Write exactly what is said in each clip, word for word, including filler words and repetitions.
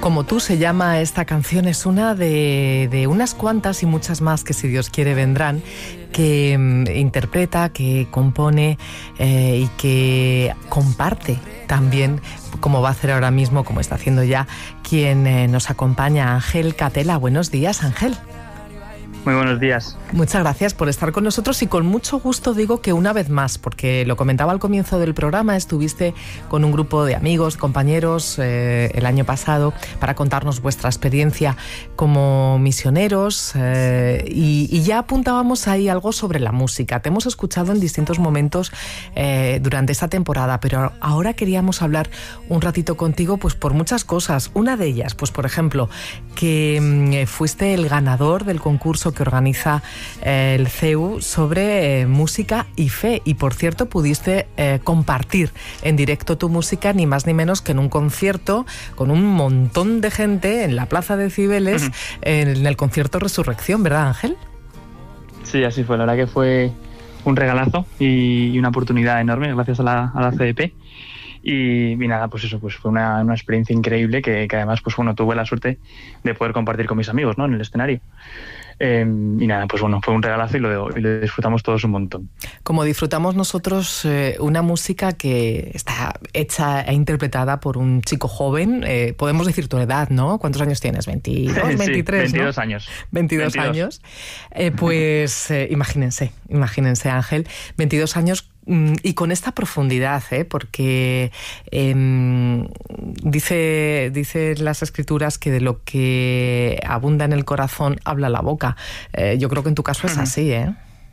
Como tú se llama esta canción, es una de, de unas cuantas y muchas más que, si Dios quiere, vendrán, que um, interpreta, que compone eh, y que comparte también, como va a hacer ahora mismo, como está haciendo ya, quien eh, nos acompaña, Ángel Catela. Buenos días, Ángel. Muy buenos días. Muchas gracias por estar con nosotros y con mucho gusto digo que una vez más, porque lo comentaba al comienzo del programa, estuviste con un grupo de amigos, compañeros eh, el año pasado para contarnos vuestra experiencia como misioneros eh, y, y ya apuntábamos ahí algo sobre la música. Te hemos escuchado en distintos momentos eh, durante esta temporada, pero ahora queríamos hablar un ratito contigo pues por muchas cosas. Una de ellas, pues por ejemplo, que eh, fuiste el ganador del concurso que organiza eh, el C E U sobre eh, música y fe, y por cierto pudiste eh, compartir en directo tu música ni más ni menos que en un concierto con un montón de gente en la Plaza de Cibeles, uh-huh. en el concierto Resurrección, ¿verdad, Ángel? Sí, así fue, la verdad que fue un regalazo y una oportunidad enorme gracias a la, a la C D P. Y, y nada, pues eso, pues fue una, una experiencia increíble que, que además, pues bueno, tuve la suerte de poder compartir con mis amigos, ¿no?, en el escenario. Eh, y nada, pues bueno, fue un regalazo y lo, y lo disfrutamos todos un montón. Como disfrutamos nosotros eh, una música que está hecha e interpretada por un chico joven, eh, podemos decir tu edad, ¿no? ¿Cuántos años tienes? ¿veintidós, veintitrés? Sí, veintidós, ¿no? años. veintidós, veintidós años. Eh, pues eh, imagínense, imagínense, Ángel, veintidós años. Y con esta profundidad, ¿eh? porque eh, dice, dice las escrituras que de lo que abunda en el corazón habla la boca. Eh, yo creo que en tu caso es así, ¿eh?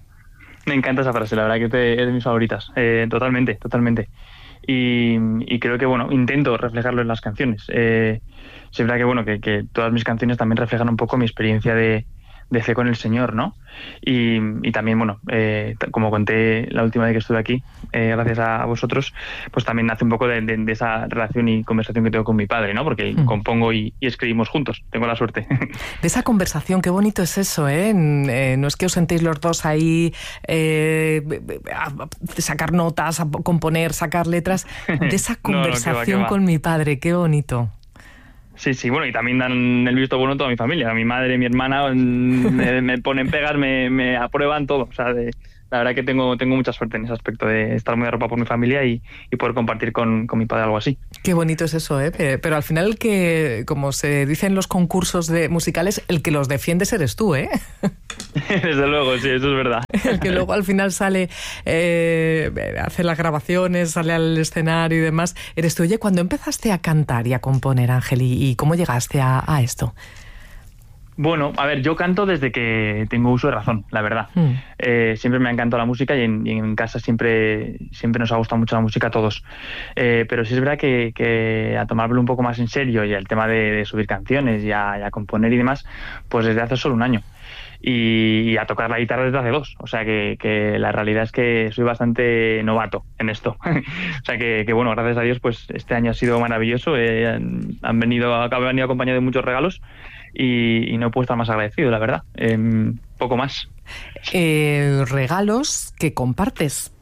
Me encanta esa frase, la verdad que es de, es de mis favoritas. Eh, totalmente, totalmente. Y, y creo que, bueno, intento reflejarlo en las canciones. Eh, es verdad que, bueno, que, que todas mis canciones también reflejan un poco mi experiencia de... de fe con el Señor, ¿no? Y, y también, bueno, eh, como conté la última vez que estuve aquí, eh, gracias a vosotros, pues también nace un poco de, de, de esa relación y conversación que tengo con mi padre, ¿no? Porque mm. compongo y, y escribimos juntos, tengo la suerte. De esa conversación, qué bonito es eso, ¿eh? eh no es que os sentéis los dos ahí eh, a sacar notas, a componer, sacar letras, de esa conversación no, no, que va, que va. Con mi padre, qué bonito. Sí, sí, bueno, y también dan el visto bueno a toda mi familia. Mi madre, mi hermana me, me ponen pegas, me, me aprueban todo. O sea, de, la verdad que tengo, tengo mucha suerte en ese aspecto de estar muy arropado por mi familia y, y poder compartir con, con mi padre algo así. Qué bonito es eso, ¿eh? Pero al final el que, como se dice en los concursos de musicales, el que los defiendes eres tú, ¿eh? Desde luego, sí, eso es verdad. El que luego al final sale, eh, hace las grabaciones, sale al escenario y demás, eres tú. Oye, ¿cuándo empezaste a cantar y a componer, Ángel? ¿Y, y cómo llegaste a, a esto? Bueno, a ver, yo canto desde que tengo uso de razón, la verdad. Mm. Eh, siempre me ha encantado la música y en, y en casa siempre, siempre nos ha gustado mucho la música a todos. Eh, pero sí es verdad que, que a tomármelo un poco más en serio y el tema de, de subir canciones y a, y a componer y demás, pues desde hace solo un año. Y a tocar la guitarra desde hace dos. O sea que, que la realidad es que soy bastante novato en esto. O sea que, que bueno, gracias a Dios, pues este año ha sido maravilloso. Eh, han, han venido, han venido acompañado de muchos regalos y, y no puedo estar más agradecido, la verdad. Eh, poco más. Eh, regalos que compartes,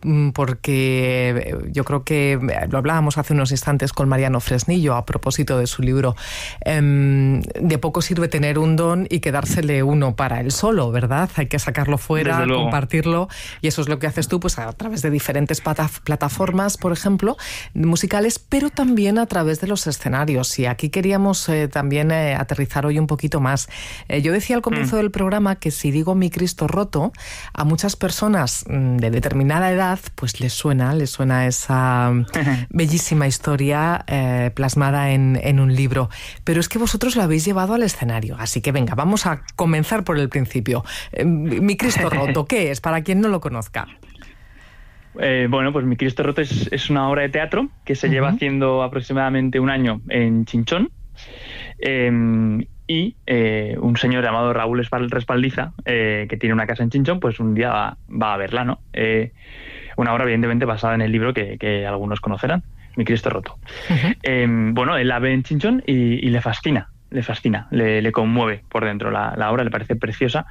porque yo creo que lo hablábamos hace unos instantes con Mariano Fresnillo a propósito de su libro. Eh, de poco sirve tener un don y quedársele uno para él solo, ¿verdad? Hay que sacarlo fuera, compartirlo, y eso es lo que haces tú, pues a través de diferentes plata- plataformas, por ejemplo, musicales, pero también a través de los escenarios. Y aquí queríamos eh, también eh, aterrizar hoy un poquito más. Eh, yo decía al comienzo mm. del programa que si digo Mi Cristo Roto, a muchas personas de determinada edad pues les suena, les suena esa bellísima historia eh, plasmada en, en un libro, pero es que vosotros lo habéis llevado al escenario, así que venga, vamos a comenzar por el principio. eh, Mi Cristo Roto, ¿qué es? Para quien no lo conozca. Eh, bueno, pues Mi Cristo Roto es, es una obra de teatro que se uh-huh. lleva haciendo aproximadamente un año en Chinchón. Eh, Y eh, un señor llamado Raúl Respaldiza, eh, que tiene una casa en Chinchón, pues un día va, va a verla, ¿no? Eh, una obra evidentemente basada en el libro que, que algunos conocerán, Mi Cristo Roto. Uh-huh. Eh, bueno, él la ve en Chinchón y, y le fascina. le fascina, le, le conmueve por dentro la, la obra, le parece preciosa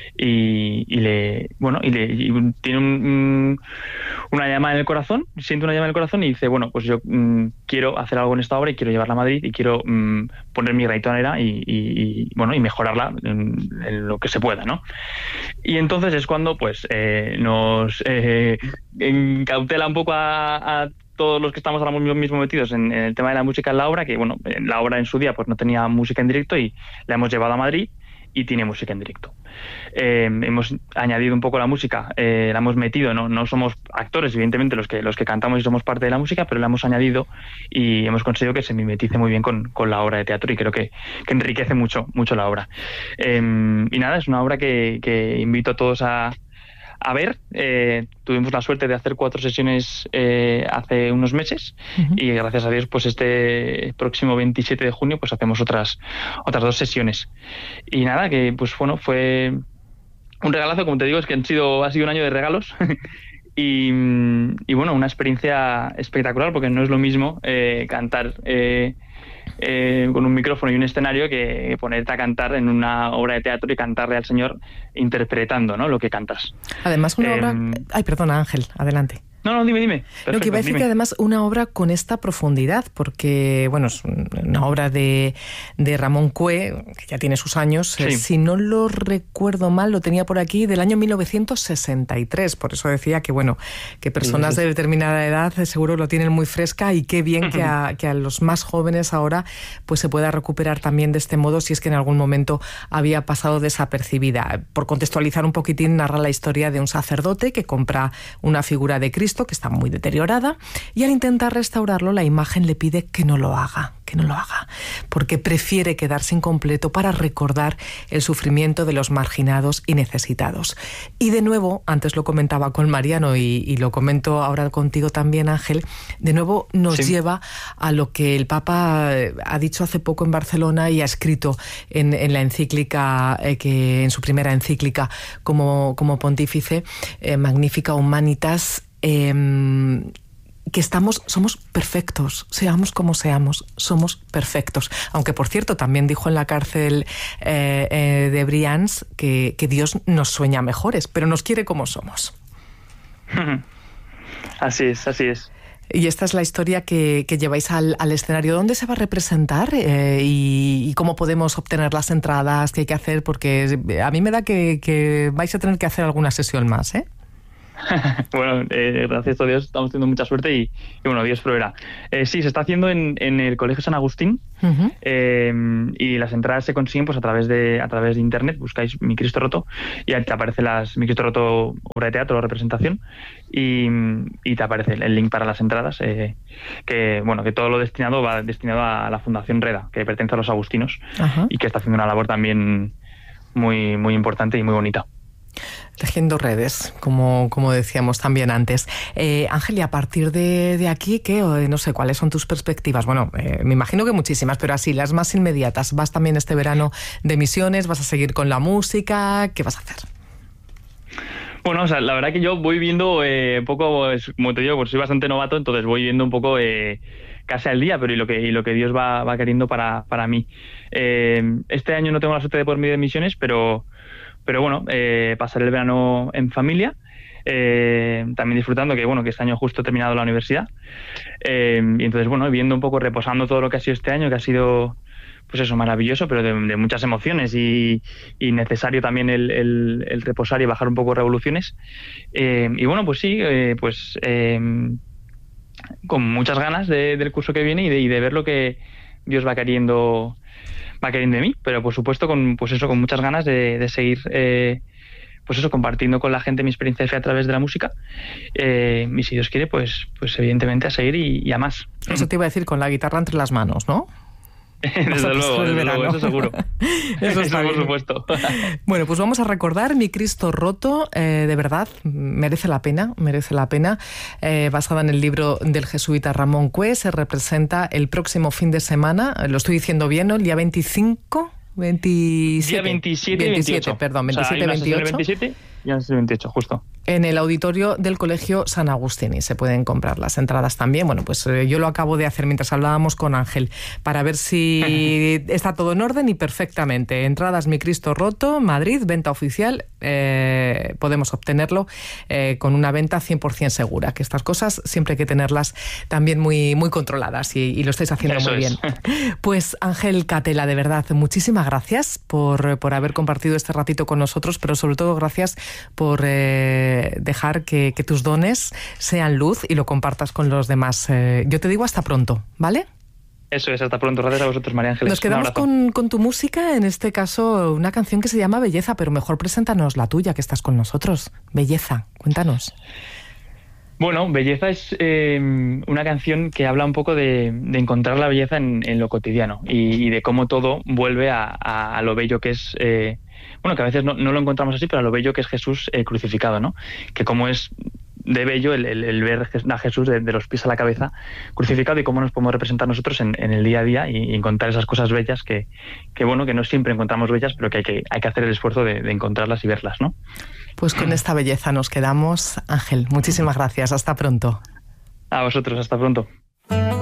y, y le bueno y, le, y tiene un, una llama en el corazón, siente una llama en el corazón y dice, bueno, pues yo mmm, quiero hacer algo en esta obra y quiero llevarla a Madrid y quiero mmm, poner mi granito de arena y, y, y bueno y mejorarla en, en lo que se pueda, ¿no? Y entonces es cuando pues eh, nos eh, encautela un poco a, a todos los que estamos ahora mismo metidos en, en el tema de la música en la obra, que bueno, la obra en su día pues no tenía música en directo y la hemos llevado a Madrid y tiene música en directo. Eh, hemos añadido un poco la música, eh, la hemos metido, no, no somos actores, evidentemente, los que los que cantamos y somos parte de la música, pero la hemos añadido y hemos conseguido que se mimetice muy bien con, con la obra de teatro y creo que, que enriquece mucho, mucho la obra. Eh, y nada, es una obra que, que invito a todos a A ver, eh, tuvimos la suerte de hacer cuatro sesiones eh, hace unos meses uh-huh. y gracias a Dios pues este próximo veintisiete de junio pues hacemos otras otras dos sesiones y nada, que pues bueno, fue un regalazo, como te digo, es que han sido, ha sido un año de regalos y, y bueno, una experiencia espectacular porque no es lo mismo eh, cantar eh, Eh, con un micrófono y un escenario que ponerte a cantar en una obra de teatro y cantarle al Señor interpretando, ¿no?, lo que cantas. Además, una eh, obra... Ay, perdona, Ángel, adelante. No, no, dime, dime. Perfecto, lo que iba a decir dime. Que además una obra con esta profundidad, porque, bueno, es una obra de, de Ramón Cue, que ya tiene sus años, sí. eh, si no lo recuerdo mal, lo tenía por aquí, del año mil novecientos sesenta y tres, por eso decía que, bueno, que personas sí, sí. de determinada edad seguro lo tienen muy fresca y qué bien que a, que a los más jóvenes ahora pues se pueda recuperar también de este modo si es que en algún momento había pasado desapercibida. Por contextualizar un poquitín, narra la historia de un sacerdote que compra una figura de Cristo que está muy deteriorada y al intentar restaurarlo la imagen le pide que no lo haga, que no lo haga, porque prefiere quedarse incompleto para recordar el sufrimiento de los marginados y necesitados. Y de nuevo, antes lo comentaba con Mariano y, y lo comento ahora contigo también, Ángel, de nuevo nos sí. lleva a lo que el Papa ha dicho hace poco en Barcelona y ha escrito en, en la encíclica, eh, que en su primera encíclica como, como pontífice, eh, Magnificat Humanitas, Eh, que estamos, somos perfectos, seamos como seamos, somos perfectos. Aunque, por cierto, también dijo en la cárcel eh, eh, de Brians que, que Dios nos sueña mejores, pero nos quiere como somos. Así es, así es. Y esta es la historia que, que lleváis al, al escenario. ¿Dónde se va a representar eh, y, y cómo podemos obtener las entradas? ¿Qué hay que hacer? Porque a mí me da que, que vais a tener que hacer alguna sesión más, ¿eh? Bueno, eh, gracias a Dios estamos teniendo mucha suerte y, y bueno, Dios proveerá. Eh, sí, se está haciendo en, en el Colegio San Agustín uh-huh. eh, y las entradas se consiguen pues a través de a través de internet, buscáis Mi Cristo Roto y te aparece las Mi Cristo Roto obra de teatro o representación y, y te aparece el link para las entradas, eh, que bueno, que todo lo destinado va destinado a la Fundación Reda, que pertenece a los agustinos uh-huh. y que está haciendo una labor también muy, muy importante y muy bonita. Tejiendo redes, como, como decíamos también antes. Eh, Ángel, y a partir de, de aquí, ¿qué? No sé, ¿cuáles son tus perspectivas? Bueno, eh, me imagino que muchísimas, pero así, las más inmediatas. ¿Vas también este verano de misiones? ¿Vas a seguir con la música? ¿Qué vas a hacer? Bueno, o sea, la verdad que yo voy viendo eh, poco, como te digo, pues soy bastante novato, entonces voy viendo un poco eh, casi al día, pero y lo que, y lo que Dios va, va queriendo para, para mí. Eh, este año no tengo la suerte de poder ir de misiones, pero... Pero bueno, eh, pasaré el verano en familia, eh, también disfrutando que bueno que este año justo he terminado la universidad. Eh, y entonces, bueno, viendo un poco, reposando todo lo que ha sido este año, que ha sido, pues eso, maravilloso, pero de, de muchas emociones y, y necesario también el, el, el reposar y bajar un poco revoluciones. Eh, y bueno, pues sí, eh, pues eh, con muchas ganas de, del curso que viene y de, y de ver lo que Dios va queriendo... va queriendo de mí, pero por supuesto con pues eso con muchas ganas de, de seguir eh, pues eso compartiendo con la gente mi experiencia de fe a través de la música eh, y si Dios quiere pues pues evidentemente a seguir y, y a más. Eso te iba a decir, con la guitarra entre las manos, ¿no? Desde luego, desde luego, eso seguro. Eso está eso por bien. supuesto. Bueno, pues vamos a recordar Mi Cristo Roto, eh, de verdad, merece la pena, merece la pena. Eh, basada en el libro del jesuita Ramón Cue, se representa el próximo fin de semana, lo estoy diciendo bien, ¿no? El día veinticinco, veintisiete, día veintisiete, veintisiete, veintiocho. perdón, veintisiete, o sea, hay una veintiocho. veintisiete y una veintiocho, justo. En el auditorio del Colegio San Agustini se pueden comprar las entradas también. Bueno, pues eh, yo lo acabo de hacer mientras hablábamos con Ángel para ver si está todo en orden y perfectamente. Entradas Mi Cristo Roto, Madrid, venta oficial. Eh, podemos obtenerlo eh, con una venta cien por ciento segura, que estas cosas siempre hay que tenerlas también muy, muy controladas y, y lo estáis haciendo Eso muy es. bien. Pues Ángel Catela, de verdad, muchísimas gracias por, por haber compartido este ratito con nosotros, pero sobre todo gracias por... Eh, dejar que, que tus dones sean luz y lo compartas con los demás. Eh, yo te digo hasta pronto, ¿vale? Eso es, hasta pronto. Gracias a vosotros, María Ángeles. Nos quedamos con, con tu música, en este caso una canción que se llama Belleza, pero mejor preséntanos la tuya, que estás con nosotros. Belleza, cuéntanos. Bueno, Belleza es eh, una canción que habla un poco de, de encontrar la belleza en, en lo cotidiano y, y de cómo todo vuelve a, a, a lo bello que es... Eh, bueno, que a veces no, no lo encontramos así, pero a lo bello que es Jesús eh, crucificado, ¿no? Que como es de bello el, el, el ver a Jesús de, de los pies a la cabeza crucificado y cómo nos podemos representar nosotros en, en el día a día y, y encontrar esas cosas bellas que, que, bueno, que no siempre encontramos bellas, pero que hay que, hay que hacer el esfuerzo de, de encontrarlas y verlas, ¿no? Pues con esta belleza nos quedamos. Ángel, muchísimas gracias. Hasta pronto. A vosotros, hasta pronto.